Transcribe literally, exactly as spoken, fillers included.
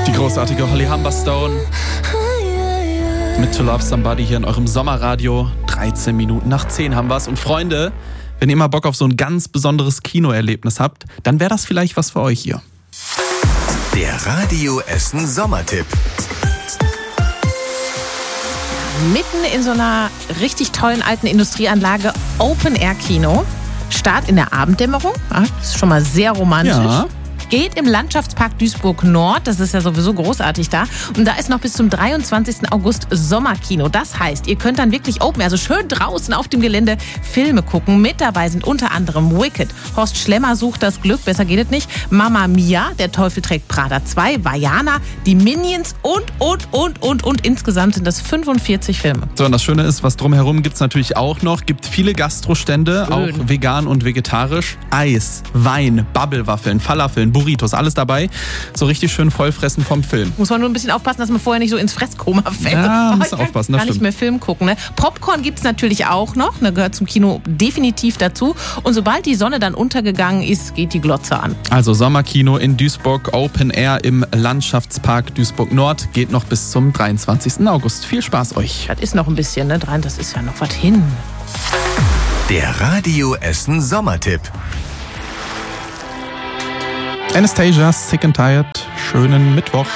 Die großartige Holly Humberstone mit To Love Somebody hier in eurem Sommerradio. dreizehn Minuten nach zehn haben wir's. Und Freunde, wenn ihr mal Bock auf so ein ganz besonderes Kinoerlebnis habt, dann wäre das vielleicht was für euch hier. Der Radio Essen Sommertipp. Mitten in so einer richtig tollen alten Industrieanlage, Open-Air-Kino. Start in der Abenddämmerung, ja, das ist schon mal sehr romantisch. Ja. Geht im Landschaftspark Duisburg Nord, das ist ja sowieso großartig da. Und da ist noch bis zum dreiundzwanzigsten August Sommerkino. Das heißt, ihr könnt dann wirklich open, also schön draußen auf dem Gelände Filme gucken. Mit dabei sind unter anderem Wicked, Horst Schlemmer sucht das Glück, besser geht es nicht, Mamma Mia, Der Teufel trägt Prada zwei, Vaiana, die Minions und, und, und, und, und. Insgesamt sind das fünfundvierzig Filme. So, und das Schöne ist, was drumherum gibt's natürlich auch noch. Gibt viele Gastrostände, Schön. auch vegan und vegetarisch. Eis, Wein, Bubblewaffeln, Falafeln, Burritos, alles dabei. So richtig schön vollfressen vom Film. Muss man nur ein bisschen aufpassen, dass man vorher nicht so ins Fresskoma fällt. Ja, Oh, muss ich kann aufpassen, das gar nicht stimmt. mehr Film gucken. Ne? Popcorn gibt es natürlich auch noch. Ne? Gehört zum Kino definitiv dazu. Und sobald die Sonne dann untergegangen ist, geht die Glotze an. Also Sommerkino in Duisburg, Open Air im Landschaftspark Duisburg Nord, geht noch bis zum dreiundzwanzigsten August. Viel Spaß euch. Das ist noch ein bisschen, ne? Dran, das ist ja noch was hin. Der Radio Essen Sommertipp. Anastasia, Sick and Tired. Schönen Mittwoch.